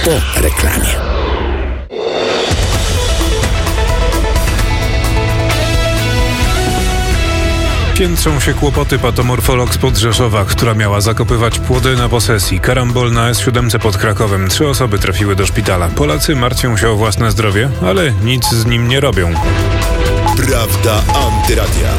po reklamie. Piętrzą się kłopoty patomorfolog spod Rzeszowa, która miała zakopywać płody na posesji. Karambol na S7 pod Krakowem. 3 osoby trafiły do szpitala. Polacy martwią się o własne zdrowie, ale nic z nim nie robią. Prawda Antyradia.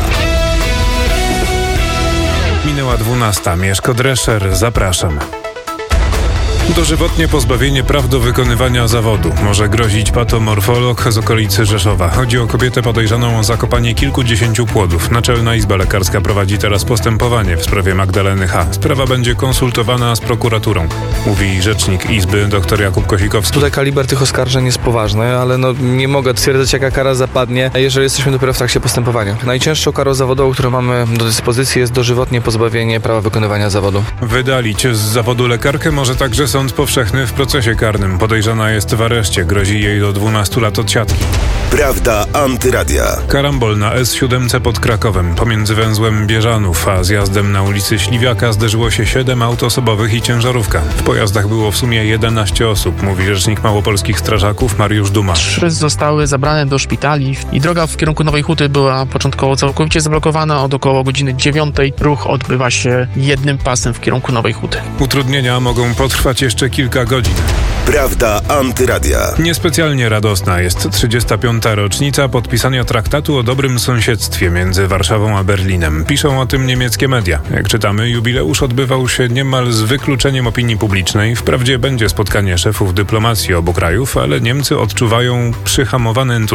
Minęła 12. Mieszko Drescher, zapraszam. Dożywotnie pozbawienie praw do wykonywania zawodu może grozić patomorfolog z okolicy Rzeszowa. Chodzi o kobietę podejrzaną o zakopanie kilkudziesięciu płodów. Naczelna Izba Lekarska prowadzi teraz postępowanie w sprawie Magdaleny H. Sprawa będzie konsultowana z prokuraturą, mówi rzecznik Izby dr Jakub Kosikowski. Tutaj kaliber tych oskarżeń jest poważny, ale nie mogę stwierdzać, jaka kara zapadnie, jeżeli jesteśmy dopiero w trakcie postępowania. Najcięższą karą zawodową, którą mamy do dyspozycji, jest dożywotnie pozbawienie prawa wykonywania zawodu. Wydalić z zawodu lekarkę może także sąd powszechny w procesie karnym. Podejrzana jest w areszcie. Grozi jej do 12 lat odsiadki. Prawda Antyradia. Karambol na S7 pod Krakowem. Pomiędzy węzłem Bieżanów a zjazdem na ulicy Śliwiaka zderzyło się 7 aut osobowych i ciężarówka. W pojazdach było w sumie 11 osób, mówi rzecznik małopolskich strażaków Mariusz Duma. 3 zostały zabrane do szpitali i droga w kierunku Nowej Huty była początkowo całkowicie zablokowana. Od około godziny 9 ruch odbywa się jednym pasem w kierunku Nowej Huty. Utrudnienia mogą potrwać jeszcze kilka godzin. Prawda Antyradia. Niespecjalnie radosna jest 35. rocznica podpisania traktatu o dobrym sąsiedztwie między Warszawą a Berlinem. Piszą o tym niemieckie media. Jak czytamy, jubileusz odbywał się niemal z wykluczeniem opinii publicznej. Wprawdzie będzie spotkanie szefów dyplomacji obu krajów, ale Niemcy odczuwają przyhamowany entuzjazm